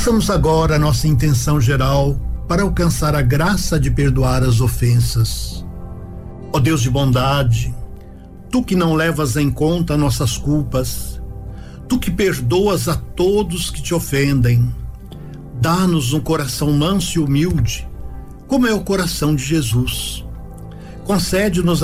Façamos agora a nossa intenção geral para alcançar a graça de perdoar as ofensas. Ó Deus de bondade, Tu que não levas em conta nossas culpas, Tu que perdoas a todos que te ofendem, dá-nos um coração manso e humilde, como é o coração de Jesus. Concede-nos